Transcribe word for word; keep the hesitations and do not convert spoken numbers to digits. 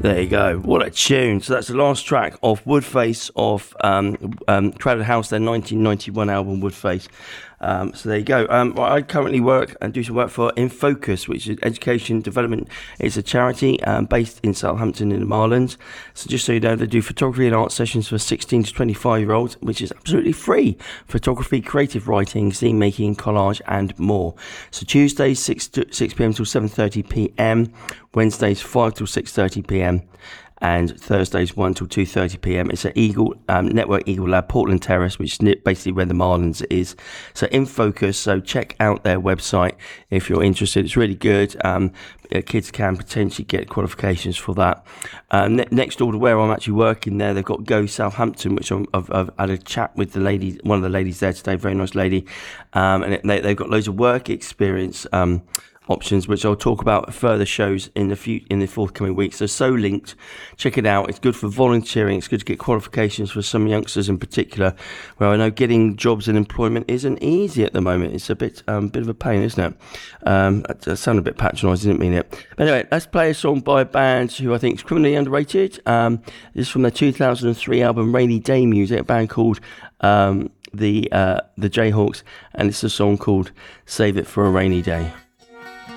There you go. What a tune. So that's the last track of Woodface of um, um, Crowded House, their nineteen ninety-one album Woodface. Um, so there you go. Um, I currently work and do some work for In Focus, which is education development. It's a charity um, based in Southampton in the Marlands. So just so you know, they do photography and art sessions for sixteen to twenty-five year olds, which is absolutely free. Photography, creative writing, scene making, collage and more. So Tuesdays six p.m. till seven thirty p.m. Wednesdays five till six thirty p.m. and Thursdays one till two thirty p.m. It's at Eagle um, Network Eagle Lab, Portland Terrace, which is basically where the Marlins is. So In Focus, so check out their website if you're interested. It's really good. Um, kids can potentially get qualifications for that. Um, ne- next door to where I'm actually working there, they've got Go Southampton, which I'm, I've, I've had a chat with the lady, one of the ladies there today, very nice lady, um, and it, they, they've got loads of work experience um, options, which I'll talk about further shows in the few, in the forthcoming weeks. So So Linked, check it out. It's good for volunteering. It's good to get qualifications for some youngsters in particular, where I know getting jobs and employment isn't easy at the moment. It's a bit um, bit of a pain, isn't it? Um, that sounded a bit patronising, didn't mean it. But anyway, let's play a song by a band who I think is criminally underrated. Um, this is from their two thousand three album Rainy Day Music, a band called um, the uh, the Jayhawks, and it's a song called Save It for a Rainy Day.